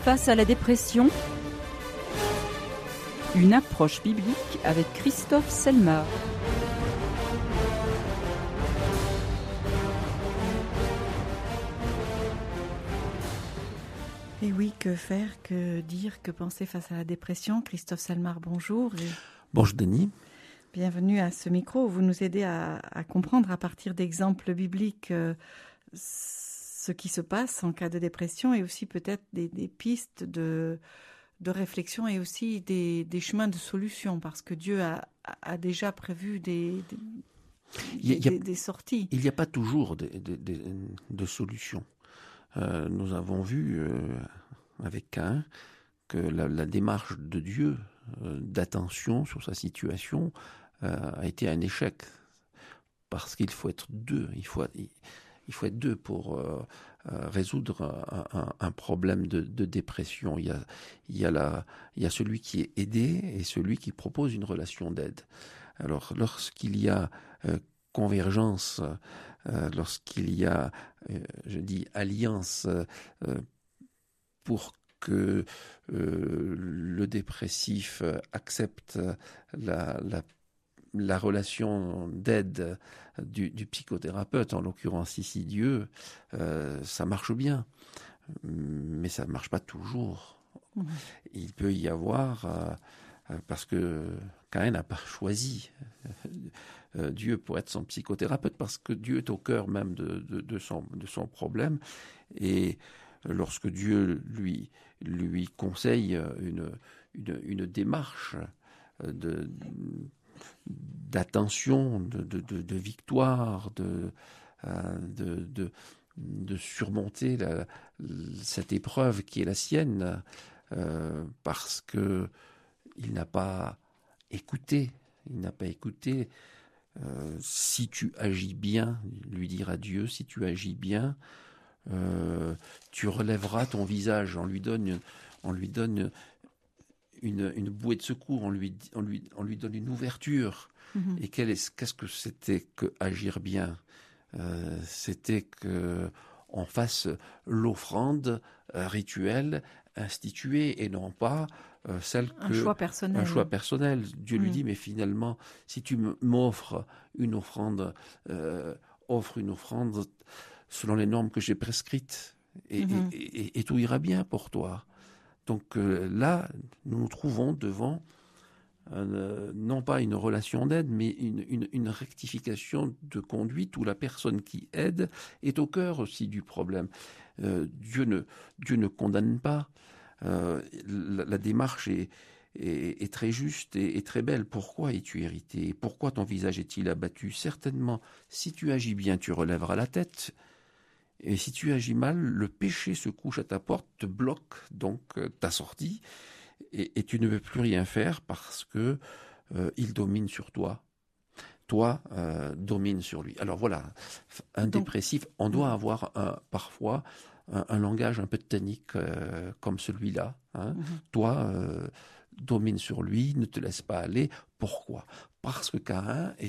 Face à la dépression, une approche biblique avec Christophe Selmar. Et oui, que faire, que dire, que penser face à la dépression? Christophe Selmar, bonjour. Bonjour Denis. Bienvenue à ce micro où vous nous aidez à comprendre à partir d'exemples bibliques ce qui se passe en cas de dépression et aussi peut-être des pistes de réflexion et aussi des chemins de solution parce que Dieu a déjà prévu des sorties. Il n'y a pas toujours de solution. Nous avons vu avec Caïn que la démarche de Dieu d'attention sur sa situation a été un échec parce qu'il faut être deux. Il faut être deux pour résoudre un problème de dépression. Il y a celui qui est aidé et celui qui propose une relation d'aide. Alors lorsqu'il y a convergence, lorsqu'il y a, alliance pour que le dépressif accepte la relation d'aide du psychothérapeute, en l'occurrence ici Dieu, ça marche bien, mais ça ne marche pas toujours. Mmh. Il peut y avoir, parce que Caïn n'a pas choisi Dieu pour être son psychothérapeute, parce que Dieu est au cœur même de son problème, et lorsque Dieu lui conseille une démarche d'attention, de victoire, de surmonter cette épreuve qui est la sienne, parce que il n'a pas écouté. Si tu agis bien, lui dira Dieu, si tu agis bien, tu relèveras ton visage. On lui donne une bouée de secours, on lui donne une ouverture. Mmh. Et qu'est-ce que c'était que agir bien? C'était que on fasse l'offrande rituelle instituée et non pas un choix personnel. Dieu lui dit, mais finalement, si tu m'offres une offrande, offre une offrande selon les normes que j'ai prescrites et tout ira bien pour toi. Donc là, nous nous trouvons devant non pas une relation d'aide, mais une rectification de conduite où la personne qui aide est au cœur aussi du problème. Dieu ne condamne pas. La démarche est très juste et très belle. Pourquoi es-tu irrité? Pourquoi ton visage est-il abattu? Certainement, si tu agis bien, tu relèveras la tête. Et si tu agis mal, le péché se couche à ta porte, te bloque donc ta sortie, et tu ne veux plus rien faire parce que il domine sur toi. Toi domine sur lui. Alors voilà, un dépressif, on doit avoir parfois un langage un peu technique comme celui-là. Hein. Toi domine sur lui, ne te laisse pas aller. Pourquoi? Parce que Caïn